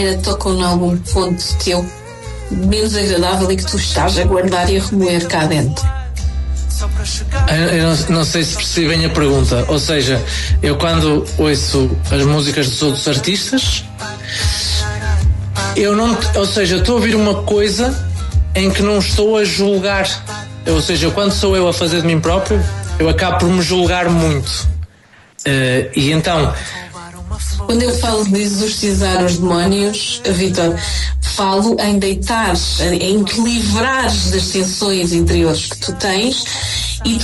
tocam em algum ponto teu menos agradável e que tu estás a guardar e a remoer cá dentro? Eu não sei se percebem a pergunta. Ou seja, eu quando ouço as músicas dos outros artistas, ou seja, estou a ouvir uma coisa em que não estou a julgar. Ou seja, quando sou eu a fazer de mim próprio, eu acabo por me julgar muito. E então, quando eu falo de exorcizar os demónios, Vítor, falo em deitar, em te livrares das tensões interiores que tu tens